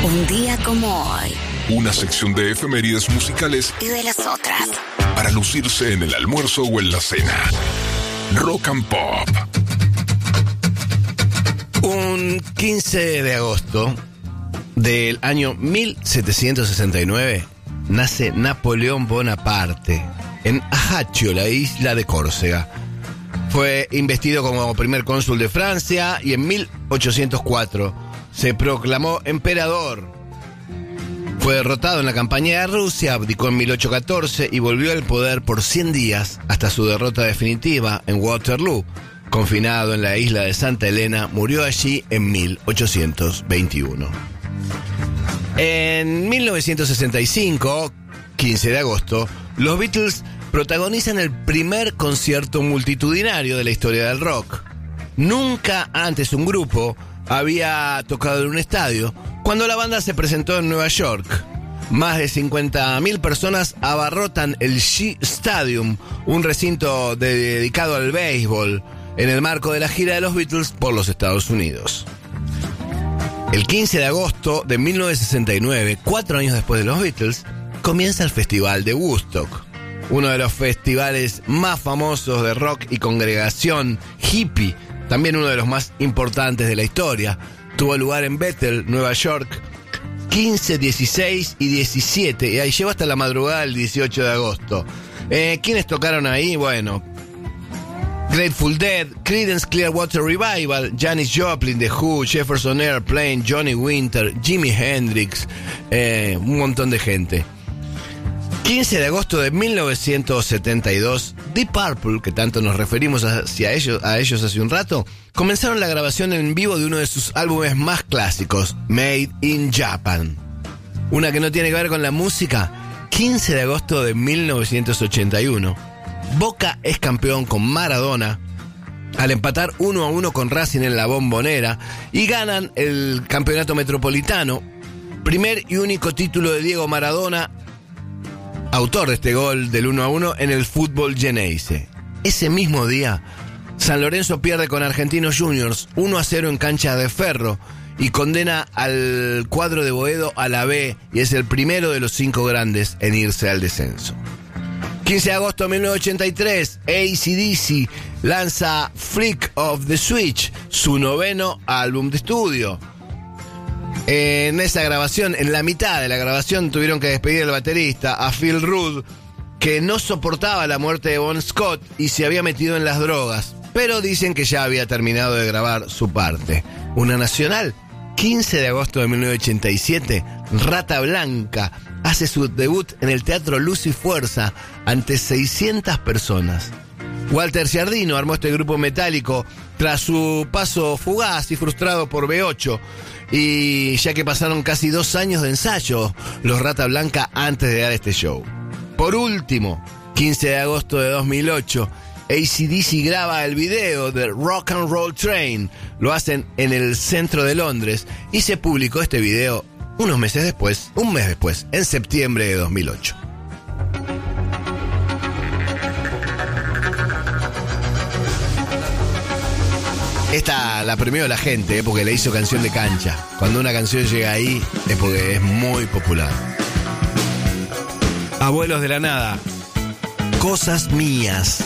Un día como hoy. Una sección de efemérides musicales Y de las otras. para lucirse en el almuerzo o en la cena. Rock and Pop. Un 15 de agosto del año 1769 nace Napoleón Bonaparte en Ajaccio, la isla de Córcega. Fue investido como primer cónsul de Francia y en 1804 se proclamó emperador. Fue derrotado en la campaña de Rusia, abdicó en 1814 y volvió al poder por 100 días hasta su derrota definitiva en Waterloo. Confinado en la isla de Santa Elena, murió allí en 1821. En 1965, 15 de agosto, los Beatles protagonizan el primer concierto multitudinario de la historia del rock. Nunca antes un grupo había tocado en un estadio cuando la banda se presentó en Nueva York. Más de 50.000 personas abarrotan el Shea Stadium, un recinto dedicado al béisbol, en el marco de la gira de los Beatles por los Estados Unidos. El 15 de agosto de 1969, 4 años después de los Beatles, comienza el Festival de Woodstock, uno de los festivales más famosos de rock y congregación hippie, también uno de los más importantes de la historia. Tuvo lugar en Bethel, Nueva York, 15, 16 y 17, y ahí llegó hasta la madrugada del 18 de agosto. ¿Quiénes tocaron ahí? Bueno, Grateful Dead, Creedence Clearwater Revival, Janis Joplin, The Who, Jefferson Airplane, Johnny Winter, Jimi Hendrix, un montón de gente. 15 de agosto de 1972, Deep Purple, que tanto nos referimos a ellos hace un rato, comenzaron la grabación en vivo de uno de sus álbumes más clásicos, Made in Japan. Una que no tiene que ver con la música, 15 de agosto de 1981, Boca es campeón con Maradona al empatar 1-1 con Racing en la Bombonera y ganan el campeonato metropolitano, primer y único título de Diego Maradona, autor de este gol del 1-1 en el fútbol Geneise. Ese mismo día, San Lorenzo pierde con Argentinos Juniors 1-0 en cancha de Ferro y condena al cuadro de Boedo a la B y es el primero de los 5 grandes en irse al descenso. 15 de agosto de 1983, AC/DC lanza Freak of the Switch, su 9º álbum de estudio. En esa grabación, en la mitad de la grabación, tuvieron que despedir al baterista, a Phil Rudd, que no soportaba la muerte de Bon Scott y se había metido en las drogas, pero dicen que ya había terminado de grabar su parte. Una nacional, 15 de agosto de 1987, Rata Blanca hace su debut en el Teatro Luz y Fuerza ante 600 personas. Walter Giardino armó este grupo metálico tras su paso fugaz y frustrado por B8, y ya que pasaron casi 2 años de ensayo los Rata Blanca antes de dar este show. Por último, 15 de agosto de 2008, AC/DC graba el video de Rock and Roll Train. Lo hacen en el centro de Londres y se publicó este video un mes después, en septiembre de 2008. Esta la premió la gente, porque le hizo canción de cancha. Cuando una canción llega ahí es porque es muy popular. Abuelos de la Nada, Cosas Mías,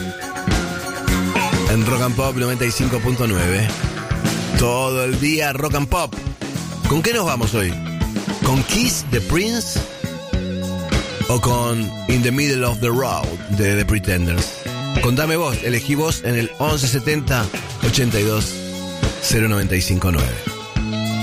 en Rock and Pop 95.9. Todo el día Rock and Pop. ¿Con qué nos vamos hoy? ¿Con Kiss the Prince? ¿O con In the Middle of the Road de The Pretenders? Contame vos, elegí vos en el 1170 82 0959.